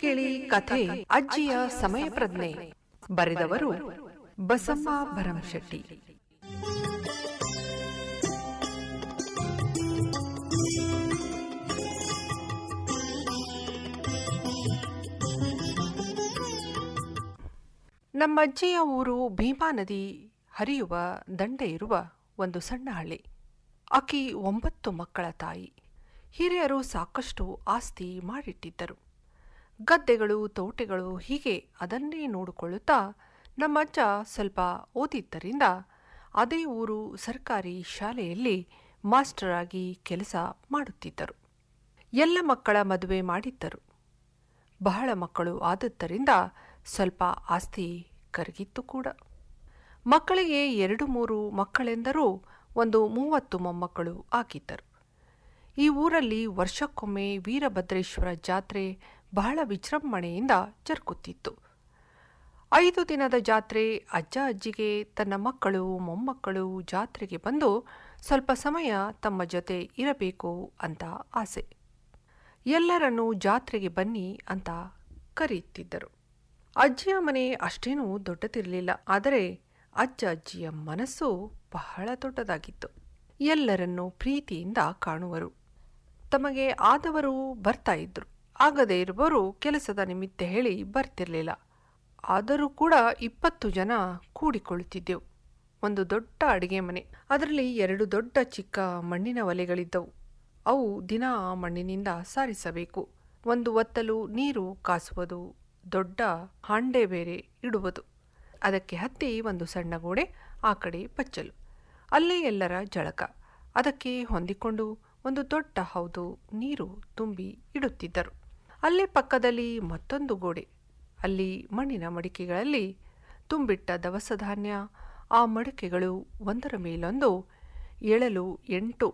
ಕೇಳಿ ಕಥೆ ಅಜ್ಜಿಯ ಸಮಯ ಪ್ರಜ್ಞೆ. ಬರೆದವರು ಬಸಮ್ಮ ಭರಮಶೆಟ್ಟಿ. ನಮ್ಮಜ್ಜಿಯ ಊರು ಭೀಮಾ ನದಿ ಹರಿಯುವ ದಂಡೆ ಇರುವ ಒಂದು ಸಣ್ಣ ಹಳ್ಳಿ. ಆಕಿ 9 ಮಕ್ಕಳ ತಾಯಿ. ಹಿರಿಯರು ಸಾಕಷ್ಟು ಆಸ್ತಿ ಮಾಡಿಟ್ಟಿದ್ದರು. ಗದ್ದೆಗಳು, ತೋಟಗಳು, ಹೀಗೆ ಅದನ್ನೇ ನೋಡಿಕೊಳ್ಳುತ್ತಾ ನಮ್ಮಜ್ಜ ಸ್ವಲ್ಪ ಓದಿದ್ದರಿಂದ ಅದೇ ಊರು ಸರ್ಕಾರಿ ಶಾಲೆಯಲ್ಲಿ ಮಾಸ್ಟರ್ ಆಗಿ ಕೆಲಸ ಮಾಡುತ್ತಿದ್ದರು. ಎಲ್ಲ ಮಕ್ಕಳ ಮದುವೆ ಮಾಡಿದ್ದರು. ಬಹಳ ಮಕ್ಕಳು ಆದದ್ದರಿಂದ ಸ್ವಲ್ಪ ಆಸ್ತಿ ಕರಗಿತ್ತು ಕೂಡ. ಮಕ್ಕಳಿಗೆ 2-3 ಮಕ್ಕಳೆಂದರೂ ಒಂದು 30 ಮೊಮ್ಮಕ್ಕಳು ಆಗಿದ್ದರು. ಈ ಊರಲ್ಲಿ ವರ್ಷಕ್ಕೊಮ್ಮೆ ವೀರಭದ್ರೇಶ್ವರ ಜಾತ್ರೆ ಬಹಳ ವಿಜೃಂಭಣೆಯಿಂದ ಜರುಗುತ್ತಿತ್ತು. 5 ದಿನದ ಜಾತ್ರೆ. ಅಜ್ಜ ಅಜ್ಜಿಗೆ ತನ್ನ ಮಕ್ಕಳು ಮೊಮ್ಮಕ್ಕಳು ಜಾತ್ರೆಗೆ ಬಂದು ಸ್ವಲ್ಪ ಸಮಯ ತಮ್ಮ ಜೊತೆ ಇರಬೇಕು ಅಂತ ಆಸೆ. ಎಲ್ಲರನ್ನೂ ಜಾತ್ರೆಗೆ ಬನ್ನಿ ಅಂತ ಕರೆಯುತ್ತಿದ್ದರು. ಅಜ್ಜಿಯ ಮನೆ ಅಷ್ಟೇನೂ ದೊಡ್ಡದಿರಲಿಲ್ಲ. ಆದರೆ ಅಜ್ಜ ಅಜ್ಜಿಯ ಮನಸ್ಸು ಬಹಳ ದೊಡ್ಡದಾಗಿತ್ತು. ಎಲ್ಲರನ್ನೂ ಪ್ರೀತಿಯಿಂದ ಕಾಣುವರು. ತಮಗೆ ಆದವರು ಬರ್ತಾ ಇದ್ರು. ಆಗದೇ ಇರುವವರು ಕೆಲಸದ ನಿಮಿತ್ತ ಹೇಳಿ ಬರ್ತಿರ್ಲಿಲ್ಲ. ಆದರೂ ಕೂಡ 20 ಜನ ಕೂಡಿಕೊಳ್ಳುತ್ತಿದ್ದೆವು. ಒಂದು ದೊಡ್ಡ ಅಡಿಗೆ ಮನೆ. ಅದರಲ್ಲಿ 2 ದೊಡ್ಡ ಚಿಕ್ಕ ಮಣ್ಣಿನ ಒಲೆಗಳಿದ್ದವು. ಅವು ದಿನ ಆ ಮಣ್ಣಿನಿಂದ ಸಾರಿಸಬೇಕು. ಒಂದು ಒತ್ತಲು ನೀರು ಕಾಸುವುದು, ದೊಡ್ಡ ಹಾಂಡೆ ಬೇರೆ ಇಡುವುದು. ಅದಕ್ಕೆ ಹತ್ತಿ ಒಂದು ಸಣ್ಣ ಗೋಡೆ, ಆ ಕಡೆ ಬಚ್ಚಲು. ಅಲ್ಲೇ ಎಲ್ಲರ ಜಳಕ. ಅದಕ್ಕೆ ಹೊಂದಿಕೊಂಡು ಒಂದು ದೊಡ್ಡ ಹೌದು ನೀರು ತುಂಬಿ ಇಡುತ್ತಿದ್ದರು. ಅಲ್ಲೇ ಪಕ್ಕದಲ್ಲಿ ಮತ್ತೊಂದು ಗೋಡೆ. ಅಲ್ಲಿ ಮಣ್ಣಿನ ಮಡಿಕೆಗಳಲ್ಲಿ ತುಂಬಿಟ್ಟ ದವಸ ಧಾನ್ಯ. ಆ ಮಡಿಕೆಗಳು ಒಂದರ ಮೇಲೊಂದು ಏಳಲು 8